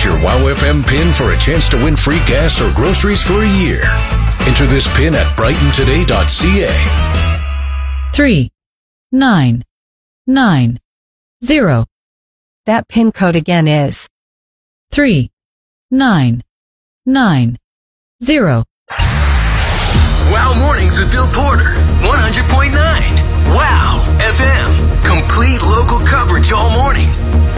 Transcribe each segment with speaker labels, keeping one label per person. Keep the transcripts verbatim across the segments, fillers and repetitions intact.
Speaker 1: your Wow F M pin for a chance to win free gas or groceries for a year. Enter this pin at brighton today dot c a.
Speaker 2: Three, nine, nine, zero.
Speaker 3: That PIN code again is
Speaker 2: Three, nine, nine, zero.
Speaker 4: Wow Mornings with Bill Porter, one hundred point nine. Wow F M. Complete local coverage all morning.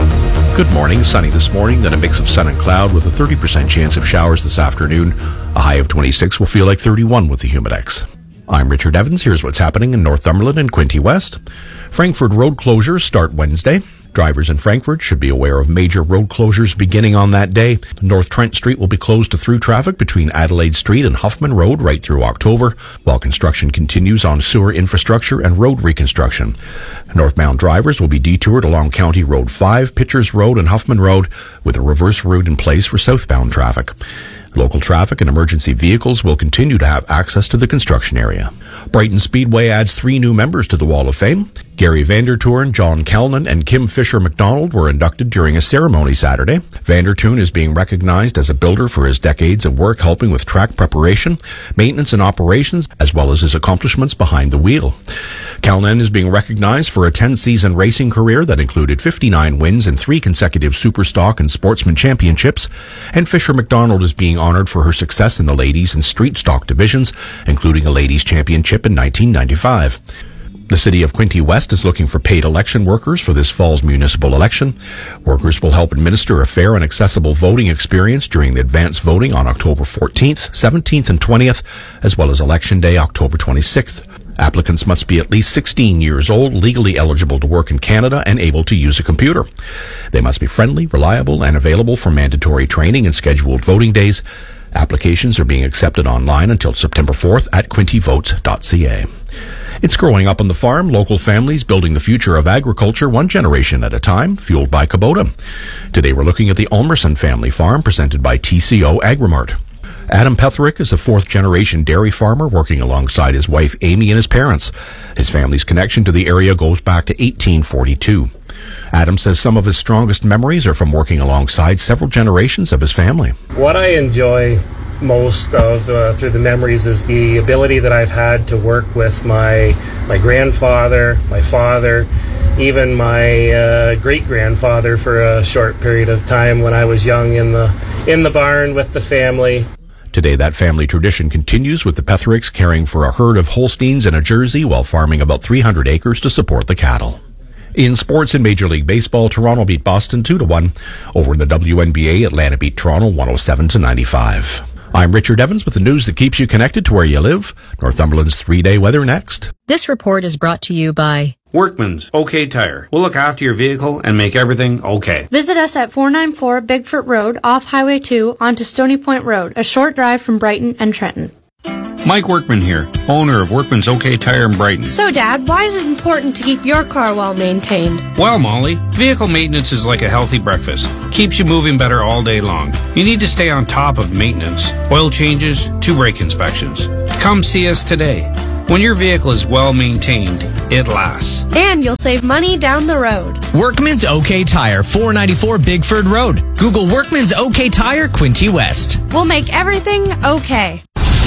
Speaker 5: Good morning. Sunny this morning, then a mix of sun and cloud with a thirty percent chance of showers this afternoon. A high of twenty-six will feel like thirty-one with the Humidex. I'm Richard Evans. Here's what's happening in Northumberland and Quinte West. Frankfurt road closures start Wednesday. Drivers in Frankfurt should be aware of major road closures beginning on that day. North Trent Street will be closed to through traffic between Adelaide Street and Huffman Road right through October, while construction continues on sewer infrastructure and road reconstruction. Northbound drivers will be detoured along County Road five, Pitchers Road and Huffman Road, with a reverse route in place for southbound traffic. Local traffic and emergency vehicles will continue to have access to the construction area. Brighton Speedway adds three new members to the Wall of Fame. Gary Vandertoorn, John Calnan, and Kim Fisher McDonald were inducted during a ceremony Saturday. Vandertoorn is being recognized as a builder for his decades of work helping with track preparation, maintenance, and operations, as well as his accomplishments behind the wheel. Calnan is being recognized for a ten-season racing career that included fifty-nine wins and three consecutive Superstock and Sportsman Championships, and Fisher McDonald is being honored for her success in the ladies and street stock divisions, including a ladies championship in nineteen ninety-five. The City of Quinte West is looking for paid election workers for this fall's municipal election. Workers will help administer a fair and accessible voting experience during the advance voting on October fourteenth, seventeenth, and twentieth, as well as Election Day, October twenty-sixth. Applicants must be at least sixteen years old, legally eligible to work in Canada, and able to use a computer. They must be friendly, reliable, and available for mandatory training and scheduled voting days. Applications are being accepted online until September fourth at quinte votes dot c a. It's growing up on the farm, local families building the future of agriculture one generation at a time, fueled by Kubota. Today we're looking at the Ulmerson family farm, presented by T C O Agrimart. Adam Petherick is a fourth-generation dairy farmer working alongside his wife Amy and his parents. His family's connection to the area goes back to eighteen forty-two. Adam says some of his strongest memories are from working alongside several generations of his family.
Speaker 6: What I enjoy most of uh, through the memories is the ability that I've had to work with my my grandfather, my father, even my uh, great-grandfather for a short period of time when I was young in the in the barn with the family.
Speaker 5: Today, that family tradition continues with the Pethericks caring for a herd of Holsteins and a Jersey while farming about three hundred acres to support the cattle. In sports in Major League Baseball, Toronto beat Boston two to one. Over in the W N B A, Atlanta beat Toronto one oh seven to ninety-five. I'm Richard Evans with the news that keeps you connected to where you live. Northumberland's three-day weather next.
Speaker 7: This report is brought to you by
Speaker 8: Workman's OK Tire. We'll look after your vehicle and make everything okay.
Speaker 9: Visit us at four ninety-four Bigfoot Road off Highway two onto Stony Point Road, a short drive from Brighton and Trenton.
Speaker 8: Mike Workman here, owner of Workman's OK Tire in Brighton.
Speaker 9: So, Dad, why is it important to keep your car well maintained?
Speaker 8: Well, Molly, vehicle maintenance is like a healthy breakfast. Keeps you moving better all day long. You need to stay on top of maintenance, oil changes, two brake inspections. Come see us today. When your vehicle is well maintained, it lasts.
Speaker 9: And you'll save money down the road.
Speaker 10: Workman's OK Tire, four ninety-four Bigford Road. Google Workman's OK Tire, Quinte West.
Speaker 9: We'll make everything okay.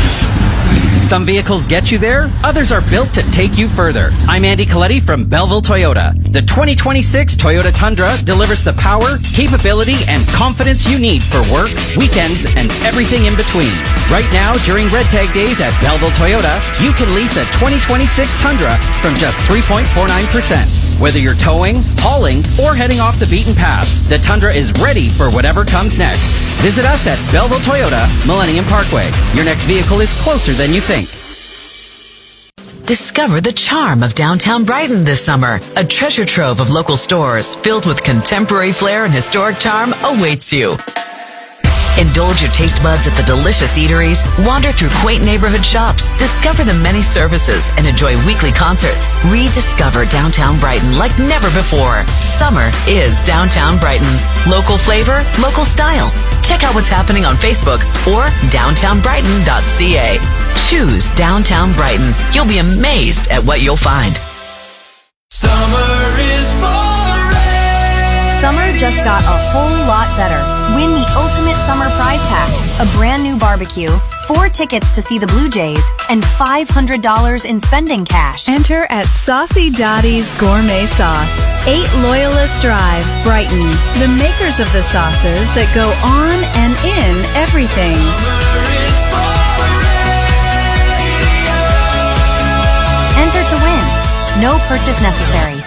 Speaker 11: Some vehicles get you there, others are built to take you further. I'm Andy Coletti from Belleville Toyota. The twenty twenty-six Toyota Tundra delivers the power, capability, and confidence you need for work, weekends, and everything in between. Right now, during Red Tag Days at Belleville Toyota, you can lease a twenty twenty-six Tundra from just three point four nine percent. Whether you're towing, hauling, or heading off the beaten path, the Tundra is ready for whatever comes next. Visit us at Belleville Toyota, Millennium Parkway. Your next vehicle is closer than you think.
Speaker 12: Discover the charm of downtown Brighton this summer. A treasure trove of local stores filled with contemporary flair and historic charm awaits you. Indulge your taste buds at the delicious eateries, wander through quaint neighborhood shops, discover the many services, and enjoy weekly concerts. Rediscover downtown Brighton like never before. Summer is downtown Brighton. Local flavor, local style. Check out what's happening on Facebook or downtown brighton dot c a. Choose Downtown Brighton. You'll be amazed at what you'll find.
Speaker 13: Summer is for rest. Summer just got a whole lot better. Win the ultimate summer prize pack, a brand new barbecue, four tickets to see the Blue Jays, and five hundred dollars in spending cash.
Speaker 14: Enter at Saucy Dottie's Gourmet Sauce, eight Loyalist Drive, Brighton. The makers of the sauces that go on and in everything.
Speaker 13: Enter to win. No purchase necessary.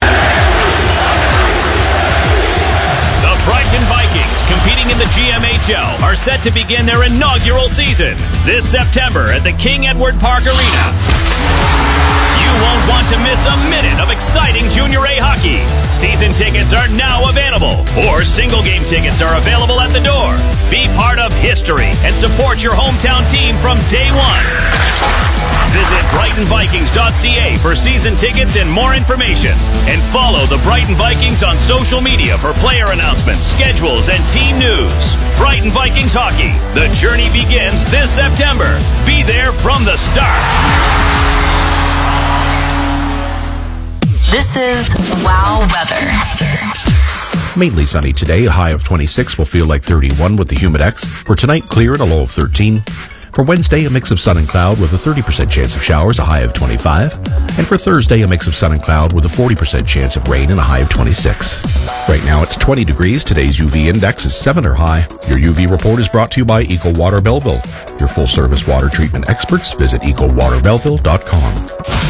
Speaker 15: The Brighton Vikings, competing in the G M H L, are set to begin their inaugural season this September at the King Edward Park Arena. You won't want to miss a minute of exciting Junior A hockey. Season tickets are now available, or single game tickets are available at the door. Be part of history and support your hometown team from day one. Visit Brighton Vikings dot C A for season tickets and more information. And follow the Brighton Vikings on social media for player announcements, schedules, and team news. Brighton Vikings Hockey. The journey begins this September. Be there from the start.
Speaker 12: This is Wow Weather.
Speaker 5: Mainly sunny today, a high of twenty-six will feel like thirty-one with the Humidex. For tonight, clear and a low of thirteen. For Wednesday, a mix of sun and cloud with a thirty percent chance of showers, a high of twenty-five. And for Thursday, a mix of sun and cloud with a forty percent chance of rain and a high of twenty-six. Right now, it's twenty degrees. Today's U V index is seven or high. Your U V report is brought to you by Eco Water Belleville. Your full-service water treatment experts. Visit eco water belleville dot com.